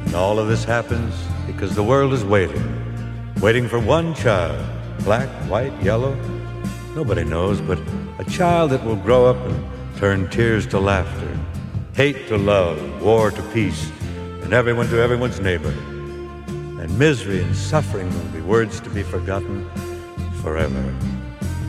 And all of this happens because the world is waiting for one child, black, white, yellow. Nobody knows, but a child that will grow up and turn tears to laughter, hate to love, war to peace, and everyone to everyone's neighbor. And misery and suffering will be words to be forgotten forever.